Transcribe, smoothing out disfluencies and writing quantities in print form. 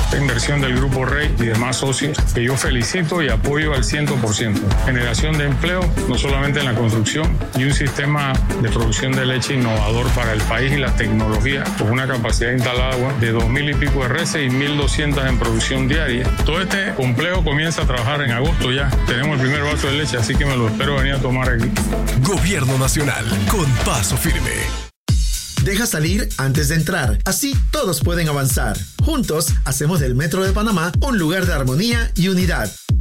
Esta inversión del Grupo Rey y demás socios que yo felicito y apoyo al 100%. Generación de empleo, no solamente en la construcción, y un sistema de producción de leche innovador para el país y la tecnología, con una capacidad instalada de 2.000 y pico de reses y 1.200 en producción diaria. Todo este complejo comienza a trabajar en agosto ya. Tenemos el primer vaso de leche, así que me lo espero venir a tomar aquí. Gobierno Nacional, con paso firme. Deja salir antes de entrar. Así todos pueden avanzar. Juntos hacemos del Metro de Panamá un lugar de armonía y unidad.